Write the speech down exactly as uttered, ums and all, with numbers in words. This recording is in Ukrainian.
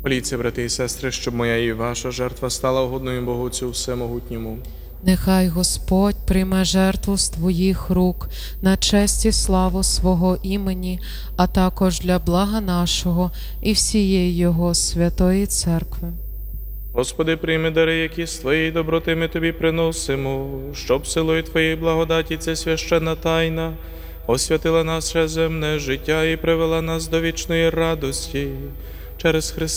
Моліться, брати і сестри, щоб моя і ваша жертва стала угодною Богу Отцю Всемогутньому. Нехай Господь прийме жертву з Твоїх рук на честь і славу свого імені, а також для блага нашого і всієї Його святої церкви. Господи, прийми дари, які з Твоєї доброти ми Тобі приносимо, щоб силою Твоєї благодаті ця священна тайна освятила наше земне життя і привела нас до вічної радості через Христа